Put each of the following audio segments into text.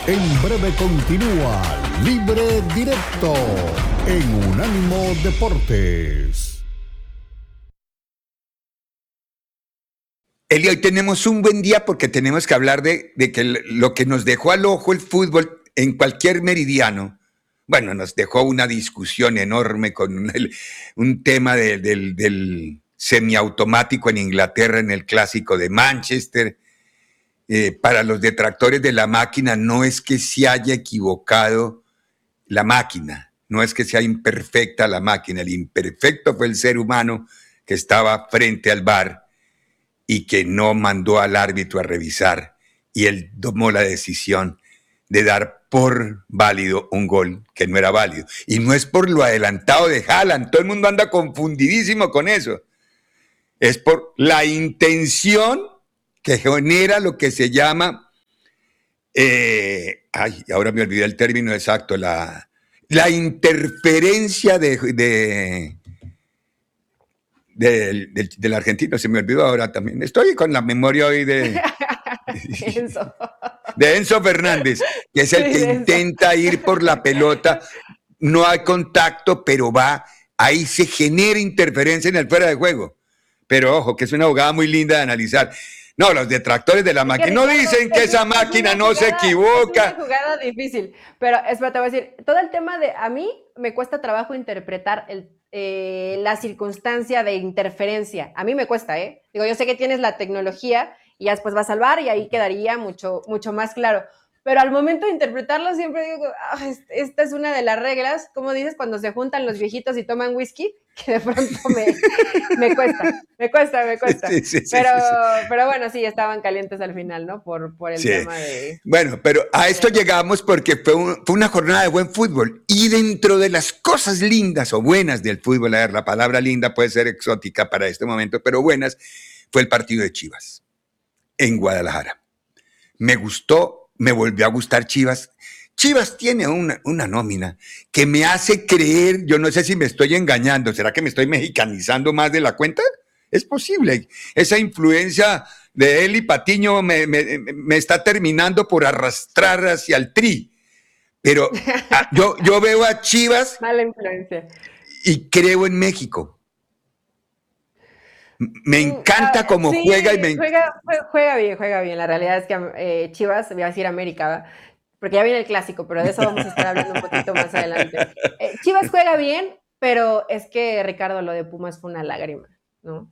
En breve continúa Libre Directo en Unánimo Deportes. Eli, hoy tenemos un buen día porque tenemos que hablar de que lo que nos dejó al ojo el fútbol en cualquier meridiano. Bueno, nos dejó una discusión enorme con un tema del semiautomático en Inglaterra en el clásico de Manchester. Para los detractores de la máquina no es que se haya equivocado la máquina, no es que sea imperfecta la máquina, el imperfecto fue el ser humano que estaba frente al VAR y que no mandó al árbitro a revisar y él tomó la decisión de dar por válido un gol que no era válido. Y no es por lo adelantado de Haaland, todo el mundo anda confundidísimo con eso. Es por la intención que genera lo que se llama, ahora me olvidé el término exacto, la interferencia del argentino, se me olvidó ahora también. Estoy con la memoria hoy de Enzo Fernández, que es el que intenta ir por la pelota, no hay contacto, pero va, ahí se genera interferencia en el fuera de juego. Pero ojo, que es una jugada muy linda de analizar. No, los detractores de la máquina no dicen que esa máquina no se equivoca. Es una jugada difícil, pero espera, te voy a decir, todo el tema de, a mí me cuesta trabajo interpretar la circunstancia de interferencia. A mí me cuesta, ¿eh? Digo, yo sé que tienes la tecnología y ya después vas a salvar y ahí quedaría mucho más claro. Pero al momento de interpretarlo siempre digo, esta es una de las reglas, como dices, cuando se juntan los viejitos y toman whisky, que de pronto me cuesta. Sí, pero bueno, sí, estaban calientes al final, ¿no? Por el tema de... Bueno, pero a esto llegamos porque fue una jornada de buen fútbol. Y dentro de las cosas lindas o buenas del fútbol, a ver, la palabra linda puede ser exótica para este momento, pero buenas, fue el partido de Chivas en Guadalajara. Me gustó. Me volvió a gustar Chivas. Chivas tiene una nómina que me hace creer, yo no sé si me estoy engañando, ¿será que me estoy mexicanizando más de la cuenta? Es posible. Esa influencia de Eli Patiño me está terminando por arrastrar hacia el Tri. Pero yo veo a Chivas. Mala influencia. Y creo en México. Me encanta cómo sí, juega y juega bien. La realidad es que Chivas, voy a decir América, porque ya viene el clásico, pero de eso vamos a estar hablando un poquito más adelante. Chivas juega bien, pero es que, Ricardo, lo de Pumas fue una lágrima, ¿no?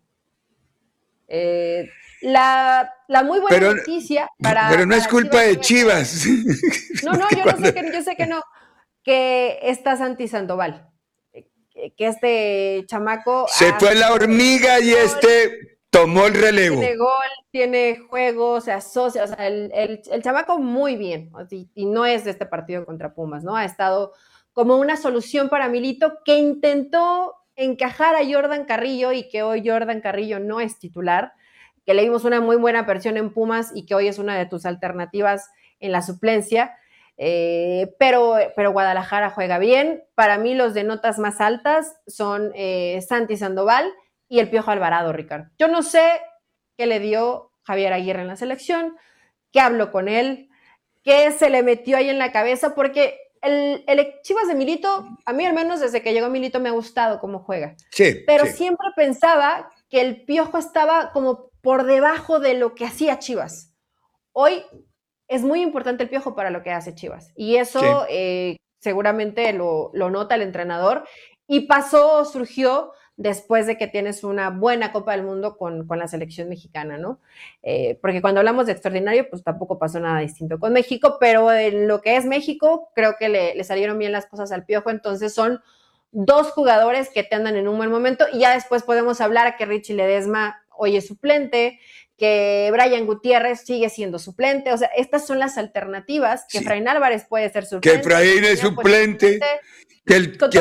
La muy buena noticia pero no es culpa de Chivas. No, yo sé que no, que está Santi Sandoval. Que este chamaco... Se fue la hormiga y tomó el relevo. Tiene gol, tiene juego, se asocia, o sea, el chamaco muy bien, y no es de este partido contra Pumas, ¿no? Ha estado como una solución para Milito que intentó encajar a Jordan Carrillo y que hoy Jordan Carrillo no es titular, que le dimos una muy buena versión en Pumas y que hoy es una de tus alternativas en la suplencia. Pero Guadalajara juega bien. Para mí los de notas más altas son Santi Sandoval y el Piojo Alvarado, Ricardo. Yo no sé qué le dio Javier Aguirre en la selección, qué habló con él, qué se le metió ahí en la cabeza, porque el Chivas de Milito, a mí al menos desde que llegó Milito me ha gustado cómo juega. Sí, pero siempre pensaba que el Piojo estaba como por debajo de lo que hacía Chivas. Hoy es muy importante el Piojo para lo que hace Chivas. Y eso seguramente lo nota el entrenador. Y surgió después de que tienes una buena Copa del Mundo con la selección mexicana, ¿no? Porque cuando hablamos de extraordinario, pues tampoco pasó nada distinto con México, pero en lo que es México, creo que le salieron bien las cosas al Piojo. Entonces son dos jugadores que te andan en un buen momento. Y ya después podemos hablar que Richie Ledesma hoy es suplente, que Brian Gutiérrez sigue siendo suplente. O sea, estas son las alternativas, que Efraín Álvarez puede ser suplente. Que Efraín es suplente. Que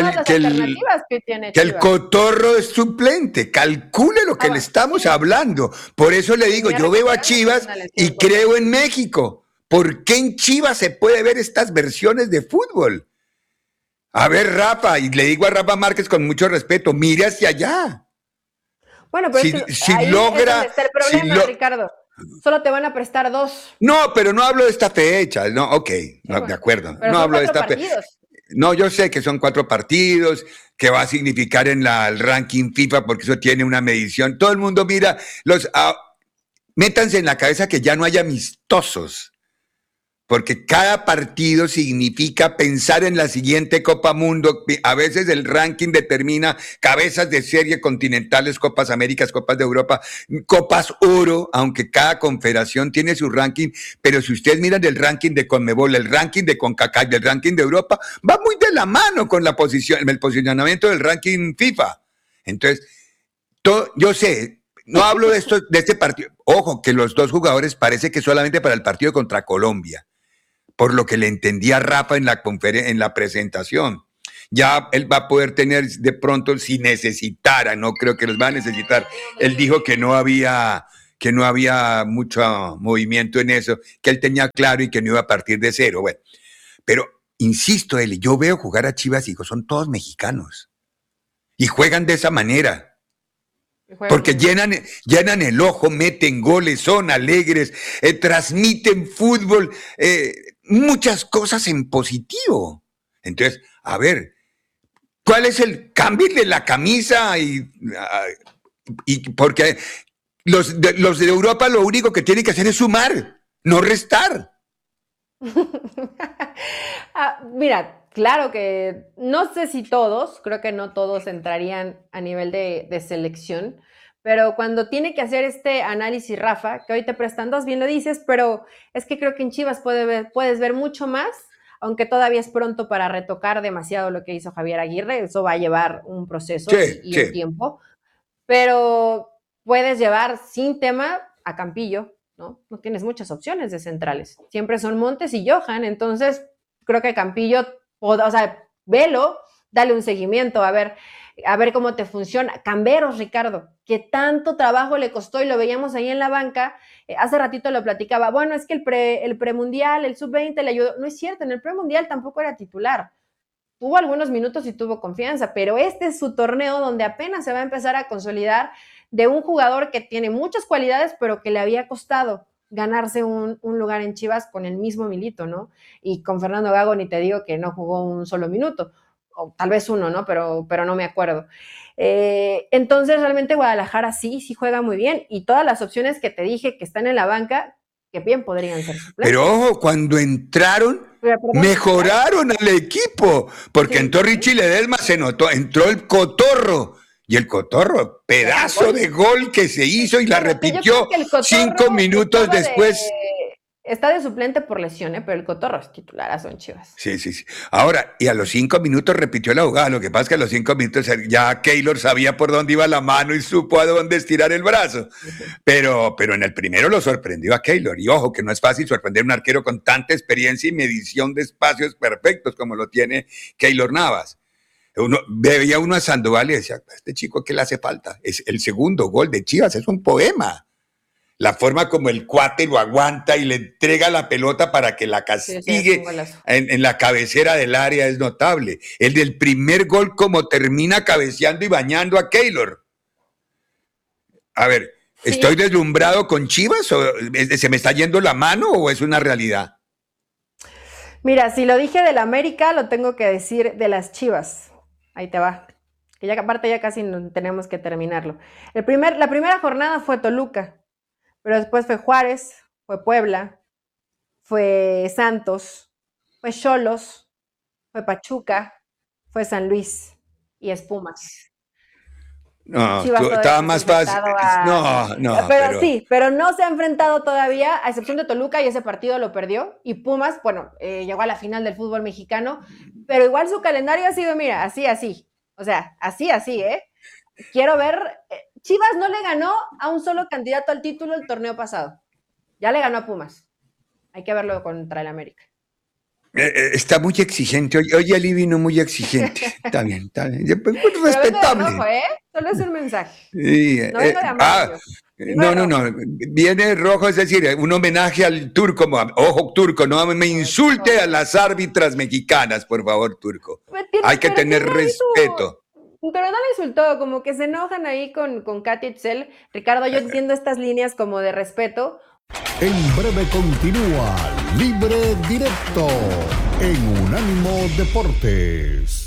el Cotorro es suplente. Calcule lo que le estamos hablando. Por eso le digo, yo veo a Chivas y creo en México. ¿Por qué en Chivas se puede ver estas versiones de fútbol? A ver, Rafa, y le digo a Rafa Márquez con mucho respeto, mire hacia allá. Bueno, pero si logra, está el problema, Ricardo. solo te van a prestar 2. No, pero no hablo de esta fecha. No, ok, no, Bueno, de acuerdo. pero No son hablo de 4 esta fecha. partidos. No, yo sé que son 4 partidos, que va a significar en el ranking FIFA, porque eso tiene una medición. Todo el mundo mira, métanse en la cabeza que ya no hay amistosos, porque cada partido significa pensar en la siguiente Copa Mundo. A veces el ranking determina cabezas de serie continentales, Copas Américas, Copas de Europa, Copas Oro, aunque cada confederación tiene su ranking, pero si ustedes miran el ranking de CONMEBOL, el ranking de CONCACAF, el ranking de Europa, va muy de la mano con la posición, el posicionamiento del ranking FIFA. Entonces, yo sé, no hablo de este partido. Ojo, que los 2 jugadores parece que solamente para el partido contra Colombia, por lo que le entendía Rafa en la presentación. Ya él va a poder tener de pronto, si necesitara, no creo que los va a necesitar. Él dijo que no había mucho movimiento en eso, que él tenía claro y que no iba a partir de cero. Bueno, pero insisto, Eli, yo veo jugar a Chivas y digo, son todos mexicanos y juegan de esa manera. Porque llenan el ojo, meten goles, son alegres, transmiten fútbol, muchas cosas en positivo. Entonces, a ver, ¿cuál es el cambio de la camisa? Y porque los de Europa lo único que tienen que hacer es sumar, no restar. Mira, claro que no sé si todos, creo que no todos entrarían a nivel de selección, pero cuando tiene que hacer este análisis Rafa, que hoy te prestan 2, bien lo dices, pero es que creo que en Chivas puedes ver mucho más, aunque todavía es pronto para retocar demasiado lo que hizo Javier Aguirre, eso va a llevar un proceso y un tiempo, pero puedes llevar sin tema a Campillo, ¿no? No tienes muchas opciones de centrales. Siempre son Montes y Johan, entonces creo que Campillo, o sea, velo, dale un seguimiento, a ver cómo te funciona. Camberos, Ricardo, que tanto trabajo le costó y lo veíamos ahí en la banca, hace ratito lo platicaba, bueno, es que el premundial, el sub-20 le ayudó. No es cierto, en el premundial tampoco era titular. Tuvo algunos minutos y tuvo confianza, pero este es su torneo donde apenas se va a empezar a consolidar de un jugador que tiene muchas cualidades, pero que le había costado ganarse un lugar en Chivas con el mismo Milito, ¿no? Y con Fernando Gago ni te digo que no jugó un solo minuto, o tal vez uno, ¿no? Pero no me acuerdo. Entonces realmente Guadalajara sí juega muy bien, y todas las opciones que te dije que están en la banca, que bien podrían ser suplentes. Pero ojo, cuando entraron, mejoraron al equipo, porque entró Richie Ledesma, se notó, entró el Cotorro, y el Cotorro, pedazo de gol que se hizo y la repitió 5 minutos después. Está de suplente por lesión, pero el Cotorro es titularazo en Chivas. Sí. Ahora, y a los 5 minutos repitió la jugada. Lo que pasa es que a los 5 minutos ya Keylor sabía por dónde iba la mano y supo a dónde estirar el brazo. Pero en el primero lo sorprendió a Keylor. Y ojo, que no es fácil sorprender a un arquero con tanta experiencia y medición de espacios perfectos como lo tiene Keylor Navas. Veía uno a Sandoval y decía, este chico, ¿qué le hace falta? Es el segundo gol de Chivas, es un poema. La forma como el cuate lo aguanta y le entrega la pelota para que la castigue en la cabecera del área es notable. El del primer gol, como termina cabeceando y bañando a Keylor. A ver, sí. ¿Estoy deslumbrado con Chivas? ¿O se me está yendo la mano o es una realidad? Mira, si lo dije del América, lo tengo que decir de las Chivas. Ahí te va. Que ya aparte ya casi tenemos que terminarlo. La primera jornada fue Toluca. Pero después fue Juárez, fue Puebla, fue Santos, fue Xolos, fue Pachuca, fue San Luis y es Pumas. No, estaba más fácil. Pero no se ha enfrentado todavía, a excepción de Toluca, y ese partido lo perdió. Y Pumas, bueno, llegó a la final del fútbol mexicano, pero igual su calendario ha sido, mira, así. O sea, así, ¿eh? Quiero ver. Chivas no le ganó a un solo candidato al título el torneo pasado. Ya le ganó a Pumas. Hay que verlo contra el América. Está muy exigente. Hoy Ali vino muy exigente. Está bien. Pues, respetable. Rojo, solo es un mensaje. Sí, no vengo de amarillo. No. Viene rojo, es decir, un homenaje al Turco. Ojo, Turco, no me insulte a las árbitras mexicanas, por favor, Turco. Hay que tener respeto. Pero no le insultó, como que se enojan ahí con Katy Itzel. Ricardo, yo entiendo estas líneas como de respeto, En breve continúa Libre Directo en Unánimo Deportes.